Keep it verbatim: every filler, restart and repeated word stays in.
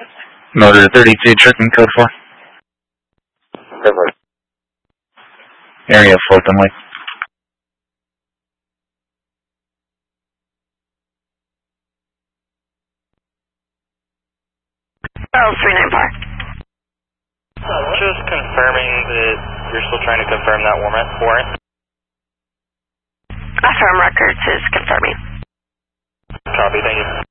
Motor thirty-two, checking code four. Perfect. Area fourth and Lake. Oh, three nine four. Just confirming that you're still trying to confirm that warrant. warrant. Affirm records is confirming. Copy, thank you.